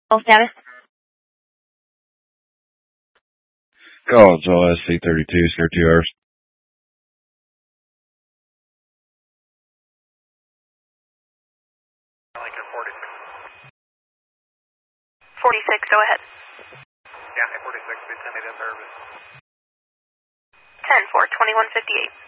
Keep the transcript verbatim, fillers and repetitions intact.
Full status. Call, it's all S C thirty-two, sir, two hours. forty-six, go ahead. Yeah, forty-six, please send me the service. ten four, twenty-one fifty-eight.